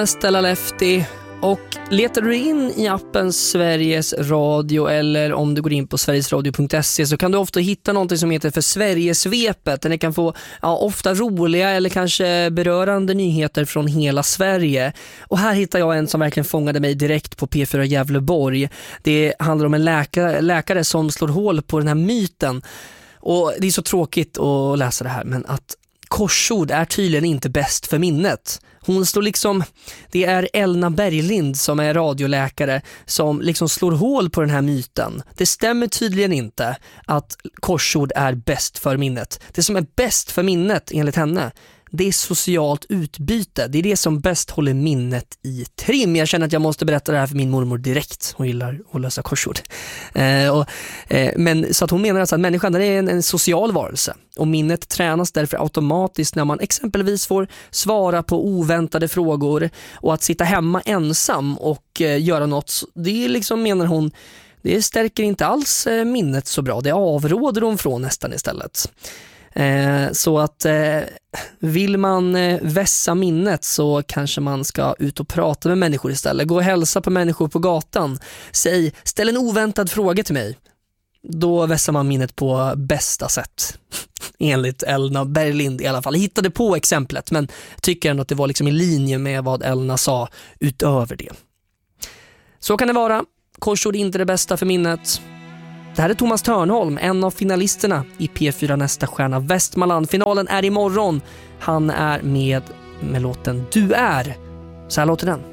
Stella Lefty. Och letar du in i appen Sveriges Radio eller om du går in på sverigesradio.se så kan du ofta hitta något som heter för Sverigesvepet. Där ni kan få ofta roliga eller kanske berörande nyheter från hela Sverige. Och här hittar jag en som verkligen fångade mig direkt på P4 Gävleborg. Det handlar om en läkare som slår hål på den här myten. Och det är så tråkigt att läsa det här, men att korsord är tydligen inte bäst för minnet. Hon slår liksom, det är Elna Berglind som är radioläkare som liksom slår hål på den här myten. Det stämmer tydligen inte att korsord är bäst för minnet. Det som är bäst för minnet enligt henne, det är socialt utbyte. Det är det som bäst håller minnet i trim. Jag känner att jag måste berätta det här för min mormor direkt. Hon gillar att lösa korsord. Men så att hon menar alltså att människan är en social varelse. Och minnet tränas därför automatiskt när man exempelvis får svara på oväntade frågor. Och att sitta hemma ensam och göra något, det är liksom, menar hon, det stärker inte alls minnet så bra. Det avråder hon från nästan istället. Så att vill man vässa minnet så kanske man ska ut och prata med människor istället. Gå och hälsa på människor på gatan. Ställ en oväntad fråga till mig. Då vässar man minnet på bästa sätt. Enligt Elna Berglind i alla fall. Jag hittade på exemplet, men tycker ändå att det var liksom i linje med vad Elna sa utöver det. Så kan det vara. Korsord är inte det bästa för minnet. Det här är Thomas Törnholm, en av finalisterna i P4 Nästa stjärna Västmanland. Finalen är imorgon. Han är med låten Du är. Så här låter den.